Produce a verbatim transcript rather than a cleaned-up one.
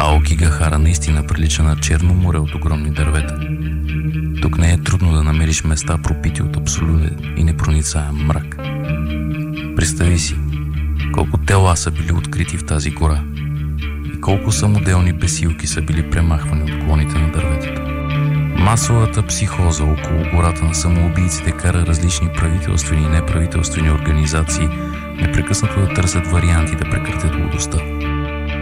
Аокигахара наистина прилича на Черно море от огромни дървета. Тук не е трудно да намериш места, пропити от абсолютен и непроницаем мрак. Представи си колко тела са били открити в тази гора и колко самоделни бесилки са били премахвани от клоните на дърветата. Масовата психоза около гората на самоубийците кара различни правителствени и неправителствени организации непрекъснато да търсят варианти да прекратят лудостта.